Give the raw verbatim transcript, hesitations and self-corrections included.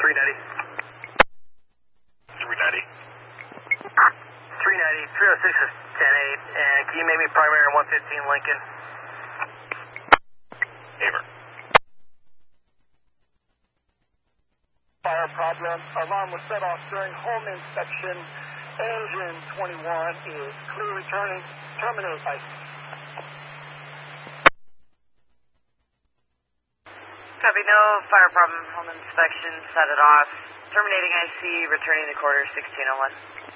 three ninety. three ninety. three ninety, three oh six is ten eight, and can you make me primary on one fifteen Lincoln? Hamer. Fire problem. Alarm was set off during home inspection. Engine twenty-one is clear returning. Terminate ice. Copy, no fire problem. Home inspection, set it off. Terminating I C, returning to quarter sixteen oh one.